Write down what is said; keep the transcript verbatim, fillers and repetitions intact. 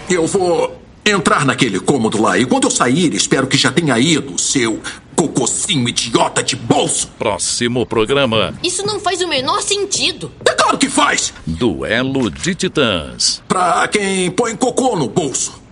Eu vou entrar naquele cômodo lá. E quando eu sair, espero que já tenha ido o seu cocôcinho idiota de bolso. Próximo programa. Isso não faz o menor sentido. É claro que faz. Duelo de Titãs. Pra quem põe cocô no bolso.